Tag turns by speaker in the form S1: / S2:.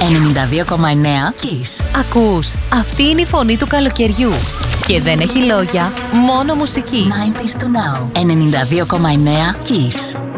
S1: 92,9 Kiss.
S2: Ακούς, αυτή είναι η φωνή του καλοκαιριού. Και δεν έχει λόγια, μόνο μουσική.
S1: 90s to now. 92,9 Kiss.